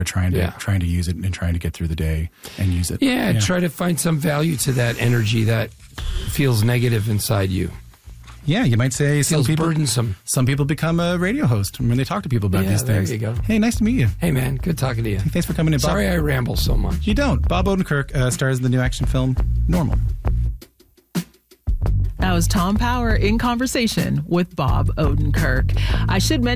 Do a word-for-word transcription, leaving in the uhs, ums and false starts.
trying to Yeah. trying to use it and trying to get through the day and use it. Yeah, try to find some value to that energy that feels negative inside you. Yeah, you might say some Feels people burdensome. some people become a radio host when they talk to people about Yeah, these there things. you go. Hey, nice to meet you. Hey, man, good talking to you. Thanks for coming in, Bob. Sorry I ramble so much. You don't. Bob Odenkirk uh, stars in the new action film Normal. That was Tom Power in conversation with Bob Odenkirk. I should mention